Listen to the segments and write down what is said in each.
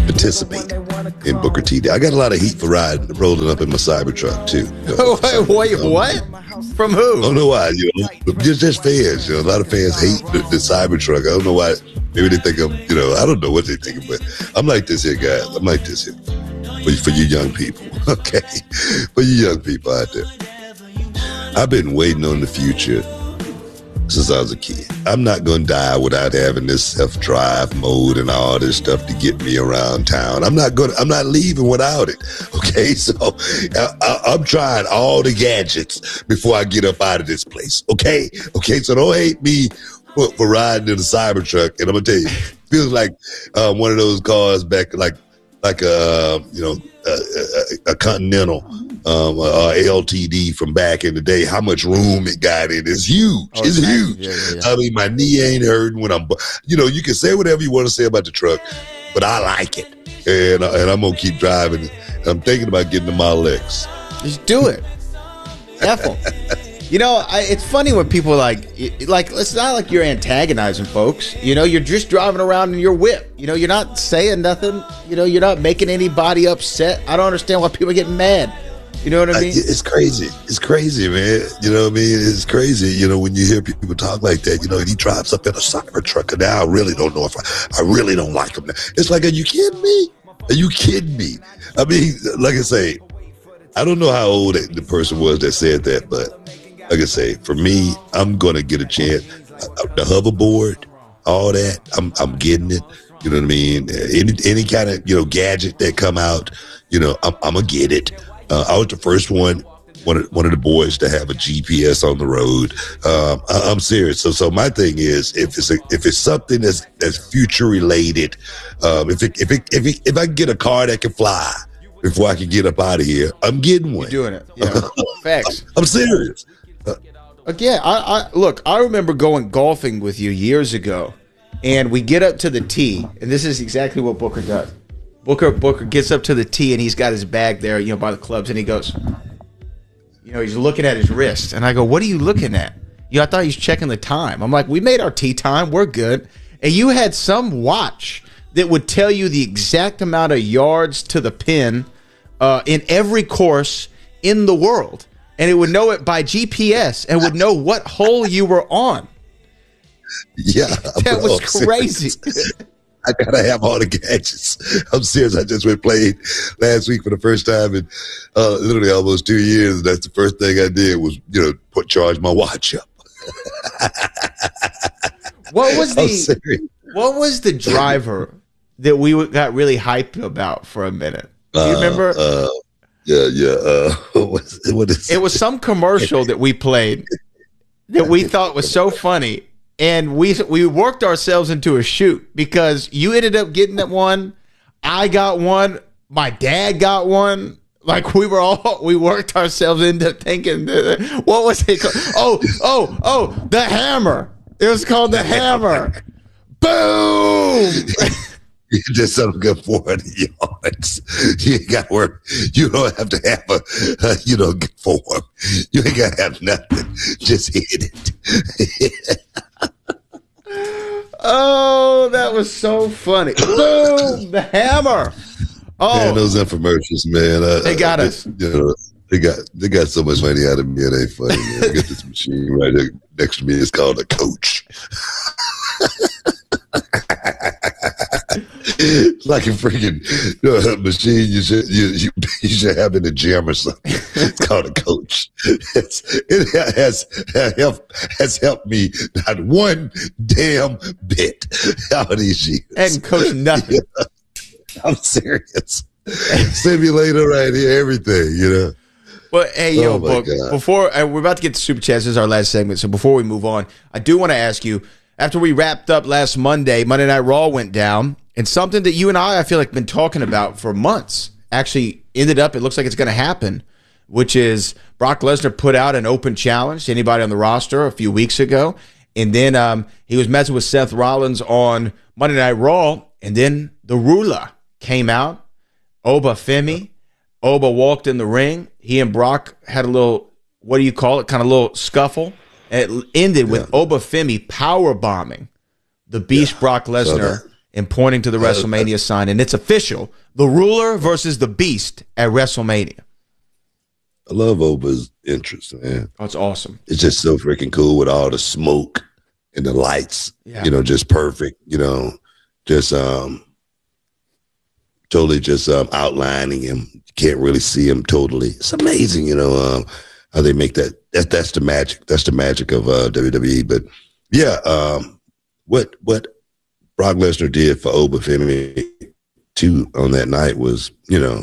participate in Booker T Day. I got a lot of heat for rolling up in my Cybertruck too. Wait, what? From who? I don't know why. Just fans. A lot of fans hate the Cybertruck. I don't know why. Maybe they think I'm. I don't know what they think, but I'm like this here, guys. I'm like this here for you young people. Okay, for you young people out there. I've been waiting on the future since I was a kid. I'm not going to die without having this self-drive mode and all this stuff to get me around town. I'm not leaving without it. Okay, so I'm trying all the gadgets before I get up out of this place. Okay, so don't hate me for riding in the Cybertruck. And I'm gonna tell you, it feels like one of those cars back, like a Continental. LTD from back in the day, how much room it got in is huge. It's huge. Yeah. I mean, my knee ain't hurting when I'm, you can say whatever you want to say about the truck, but I like it. And I'm going to keep driving. I'm thinking about getting the Model X. Just do it. Careful. It's funny when people like, it's not like you're antagonizing folks. You're just driving around in your whip. You're not saying nothing. You're not making anybody upset. I don't understand why people are getting mad. You know what I mean? It's crazy. It's crazy, man. You know what I mean? It's crazy. When you hear people talk like that, and he drives up in a Cybertruck, and now I really don't know if I really don't like him. It's like, are you kidding me? Are you kidding me? I mean, like I say, I don't know how old the person was that said that, but like I say, for me, I'm gonna get a chance. The hoverboard, all that, I'm getting it. You know what I mean? Any kind of gadget that come out, I'm gonna get it. I was the first one of the boys to have a GPS on the road. I'm serious. So my thing is, if it's something that's future related, if I can get a car that can fly before I can get up out of here, I'm getting one. You're doing it. Yeah. Facts. I'm serious. Again, I remember going golfing with you years ago, and we get up to the tee, and this is exactly what Booker does. Booker gets up to the tee, and he's got his bag there, by the clubs, and he goes, he's looking at his wrist, and I go, "What are you looking at?" I thought he was checking the time. I'm like, "We made our tee time, we're good." And you had some watch that would tell you the exact amount of yards to the pin in every course in the world, and it would know it by GPS and would know what hole you were on. Yeah, that was crazy. I gotta have all the gadgets. I'm serious. I just went played last week for the first time in literally almost 2 years. And that's the first thing I did was, charge my watch up. What was the driver that we got really hyped about for a minute? Do you remember? It was some commercial that we played that we thought was so funny. And we worked ourselves into a shoot because you ended up getting that one. I got one. My dad got one. Like we worked ourselves into thinking, what was it called? Oh, the hammer. It was called the hammer. Boom. You just don't get 400 yards. You ain't got to work. You don't have to have a form. You ain't got to have nothing. Just hit it. Oh, that was so funny. Boom, the hammer. Oh, man, those infomercials, man. They got us. They got so much money out of me. It ain't funny, man. I got this machine right there next to me. It's called a Coach. It's like a freaking machine you should have in the gym or something. It's called a Coach. It has helped me not one damn bit all these years. And Coach nothing. Yeah. I'm serious. Simulator right here, everything, Well, hey, Book, before we're about to get to Super Chats, this is our last segment. So before we move on, I do want to ask you, after we wrapped up last Monday Night Raw went down, and something that you and I feel like been talking about for months actually ended up, it looks like it's going to happen, which is Brock Lesnar put out an open challenge to anybody on the roster a few weeks ago. And then he was messing with Seth Rollins on Monday Night Raw. And then the ruler came out, Oba Femi. Oba walked in the ring. He and Brock had a little, what do you call it, kind of little scuffle. And it ended with Oba Femi power bombing the Beast Brock Lesnar and pointing to the WrestleMania sign, and it's official. The Ruler versus the Beast at WrestleMania. I love Oba's interest, man. Oh, it's awesome. It's just so freaking cool with all the smoke and the lights, just perfect, just totally just outlining him. You can't really see him totally. It's amazing, how they make that. That's the magic. That's the magic of WWE. But yeah, what Brock Lesnar did for Obafemi too on that night was,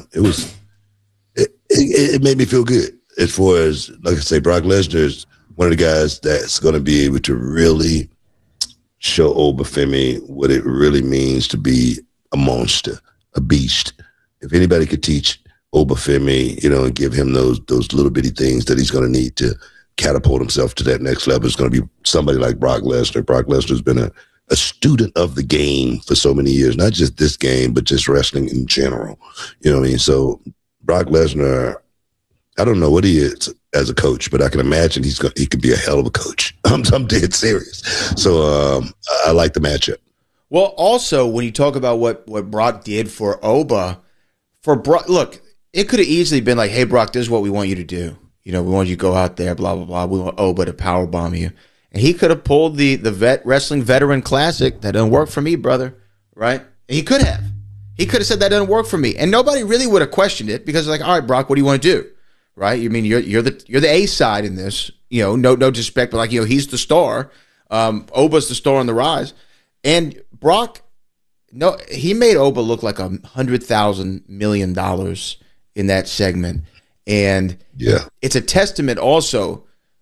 it made me feel good. As far as, like I say, Brock Lesnar is one of the guys that's going to be able to really show Obafemi what it really means to be a monster, a beast. If anybody could teach Obafemi, and give him those little bitty things that he's going to need to catapult himself to that next level, it's going to be somebody like Brock Lesnar. Brock Lesnar's been a student of the game for so many years, not just this game, but just wrestling in general. You know what I mean? So Brock Lesnar, I don't know what he is as a coach, but I can imagine he could be a hell of a coach. I'm dead serious. So I like the matchup. Well, also, when you talk about what Brock did for Oba, look, it could have easily been like, hey, Brock, this is what we want you to do. We want you to go out there, blah, blah, blah. We want Oba to powerbomb you. And he could have pulled the wrestling veteran classic. That doesn't work for me, brother, right? And he could have. He could have said that doesn't work for me. And nobody really would have questioned it because it's like, all right, Brock, what do you want to do? Right? You mean you're the A side in this, no disrespect, but he's the star. Oba's the star on the rise. And Brock, he made Oba look like $100,000 million in that segment. And it's a testament also.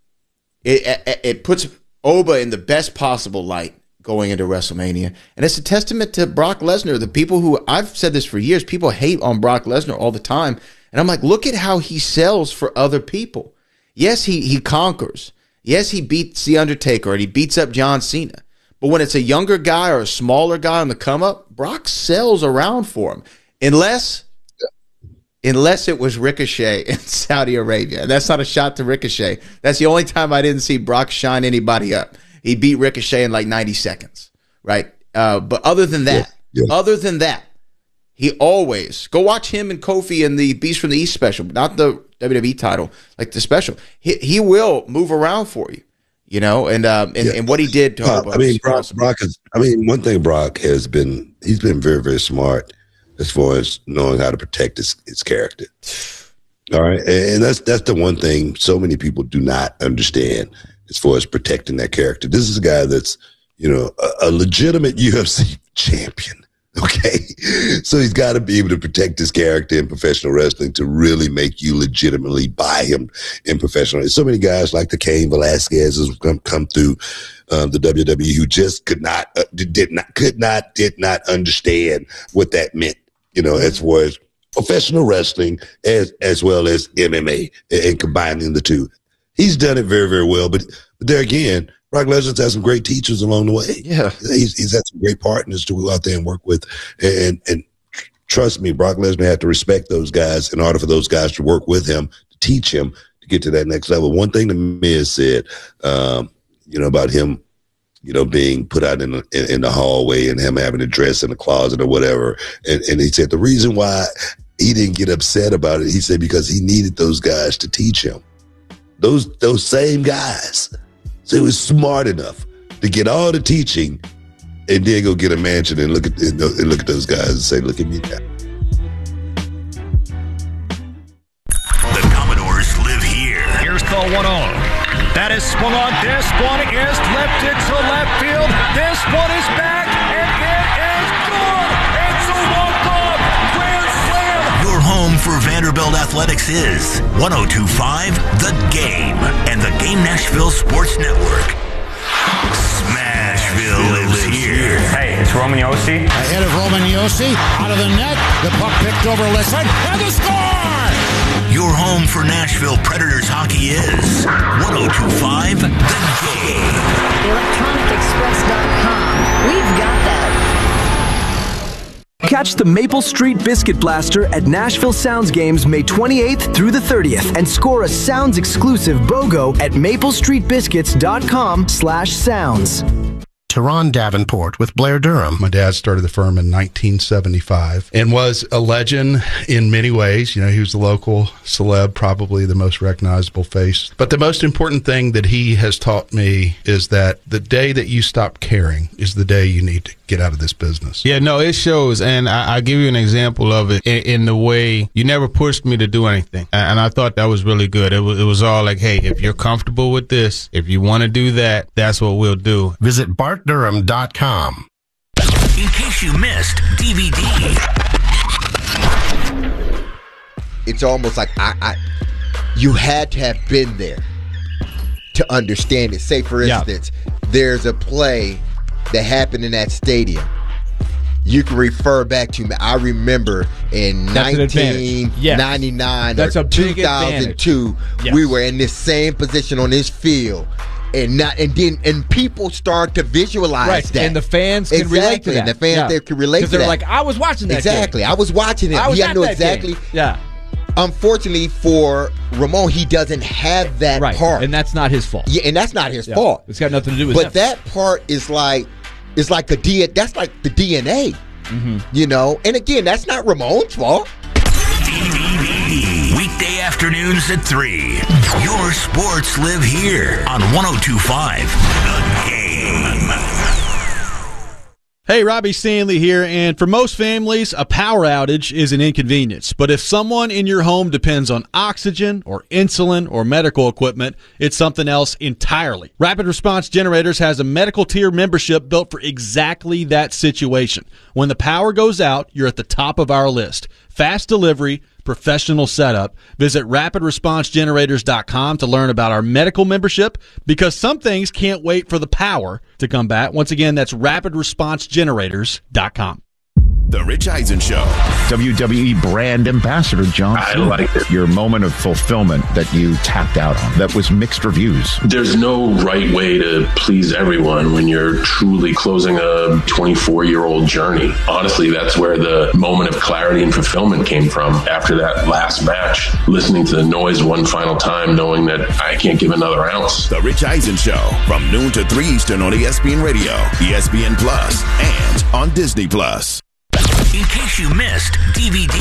It puts Oba in the best possible light going into WrestleMania. And it's a testament to Brock Lesnar. The people who, I've said this for years, people hate on Brock Lesnar all the time. And I'm like, look at how he sells for other people. Yes, he conquers. Yes, he beats The Undertaker and he beats up John Cena. But when it's a younger guy or a smaller guy on the come up, Brock sells around for him. Unless it was Ricochet in Saudi Arabia. And that's not a shot to Ricochet. That's the only time I didn't see Brock shine anybody up. He beat Ricochet in like 90 seconds, right? But other than that, he always, go watch him and Kofi in the Beast from the East special, not the WWE title, like the special. He will move around for you, and what he did to one thing Brock has been, he's been very, very smart as far as knowing how to protect his character. All right. And that's the one thing so many people do not understand as far as protecting that character. This is a guy that's, a legitimate UFC champion. Okay. So he's got to be able to protect his character in professional wrestling to really make you legitimately buy him in professional. So many guys like the Cain Velasquez has come through the WWE who just did not understand what that meant, as far as professional wrestling as well as MMA and combining the two. He's done it very, very well. But there again, Brock Lesnar's had some great teachers along the way. Yeah. He's had some great partners to go out there and work with. And trust me, Brock Lesnar had to respect those guys in order for those guys to work with him, to teach him to get to that next level. One thing the Miz said, about him, being put out in the hallway and him having to dress in the closet or whatever. And he said the reason why he didn't get upset about it, he said, because he needed those guys to teach him. Those same guys. So he was smart enough to get all the teaching and then go get a mansion and look at those guys and say, look at me now. The Commodores live here. Here's call 1-0. That is swung on. This one is lifted to left field. This one is back, and it is good. It's a walk-off grand slam. Your home for Vanderbilt Athletics is 102.5 The Game and the Game Nashville Sports Network. Smashville lives here. Hey, it's Roman Yossi. Ahead of Roman Yossi, out of the net. The puck picked over Lisson, and the score! Your home for Nashville Predators hockey is 102.5 The Game. ElectronicExpress.com. We've got that. Catch the Maple Street Biscuit Blaster at Nashville Sounds Games May 28th through the 30th and score a Sounds exclusive BOGO at maplestreetbiscuits.com/sounds. Teron Davenport with Blair Durham. My dad started the firm in 1975 and was a legend in many ways. You know, he was the local celeb, probably the most recognizable face. But the most important thing that he has taught me is that the day that you stop caring is the day you need to get out of this business. Yeah, no, it shows. And I'll give you an example of it in the way you never pushed me to do anything. And I thought that was really good. It was all like, hey, if you're comfortable with this, if you want to do that, that's what we'll do. Visit BartDurham.com. In case you missed DVD. It's almost like you had to have been there to understand it. Say, for instance, there's a play that happened in that stadium. You can refer back to me. I remember in 1999 or 2002, we were in this same position on this field. And people start to visualize that. And the fans can relate to that. And the fans they can relate to that. Because they're like, I was watching that Exactly. game. I was watching it. I was He at knew that exactly. game. Yeah. Unfortunately for Ramon, he doesn't have that part. And that's not his fault. Yeah, and that's not his fault. It's got nothing to do with But that part is like, that's like the DNA. Mm-hmm. You know? And again, that's not Ramon's fault. Weekday afternoons at 3. Your sports live here on 102.5 The Game. Hey, Robbie Stanley here, and for most families, a power outage is an inconvenience. But if someone in your home depends on oxygen or insulin or medical equipment, it's something else entirely. Rapid Response Generators has a medical tier membership built for exactly that situation. When the power goes out, you're at the top of our list. Fast delivery, professional setup. Visit rapidresponsegenerators.com to learn about our medical membership, because some things can't wait for the power to come back. Once again, that's rapidresponsegenerators.com. The Rich Eisen Show. WWE brand ambassador John Cena. I like it. Your moment of fulfillment that you tapped out on. That was mixed reviews. There's no right way to please everyone when you're truly closing a 24-year-old journey. Honestly, that's where the moment of clarity and fulfillment came from after that last match. Listening to the noise one final time, knowing that I can't give another ounce. The Rich Eisen Show from noon to 3 Eastern on ESPN Radio, ESPN Plus, and on Disney Plus. In case you missed DVD.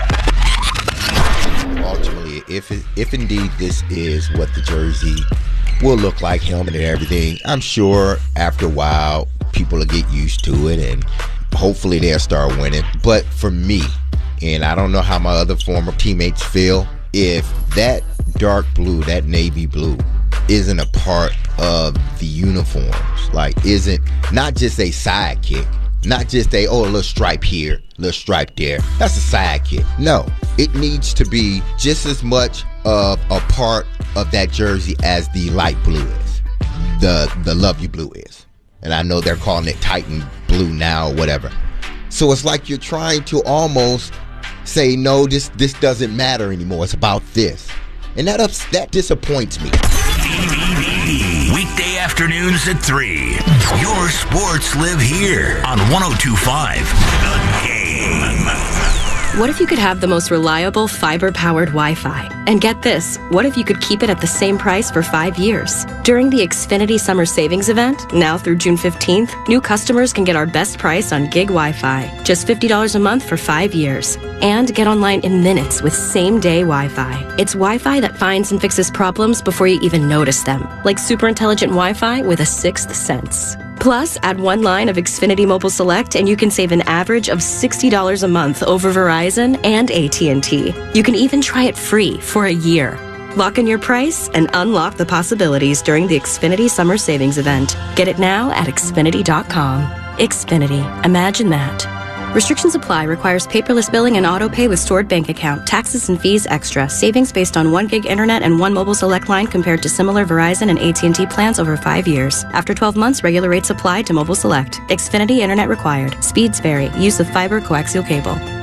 Ultimately, if indeed this is what the jersey will look like, helmet and everything, I'm sure after a while people will get used to it and hopefully they'll start winning. But for me, and I don't know how my other former teammates feel, if that dark blue, that navy blue, isn't a part of the uniforms, like isn't not just a sidekick, not just a, oh, a little stripe here, little stripe there. That's a sidekick. No, it needs to be just as much of a part of that jersey as the light blue is, the lovely blue is. And I know they're calling it Titan blue now or whatever. So it's like you're trying to almost say, no, this doesn't matter anymore. It's about this. And that disappoints me. Weekday afternoons at 3. Your sports live here on 102.5 The Game. What if you could have the most reliable fiber-powered Wi-Fi? And get this, what if you could keep it at the same price for 5 years? During the Xfinity Summer Savings Event, now through June 15th, new customers can get our best price on gig Wi-Fi, just $50 a month for 5 years. And get online in minutes with same-day Wi-Fi. It's Wi-Fi that finds and fixes problems before you even notice them, like super intelligent Wi-Fi with a sixth sense. Plus, add one line of Xfinity Mobile Select and you can save an average of $60 a month over Verizon and AT&T. You can even try it free for a year. Lock in your price and unlock the possibilities during the Xfinity Summer Savings Event. Get it now at Xfinity.com. Xfinity. Imagine that. Restrictions apply. Requires paperless billing and auto pay with stored bank account. Taxes and fees extra. Savings based on 1 gig internet and 1 mobile select line compared to similar Verizon and AT&T plans over 5 years. After 12 months, regular rates apply to mobile select. Xfinity internet required. Speeds vary. Use of fiber coaxial cable.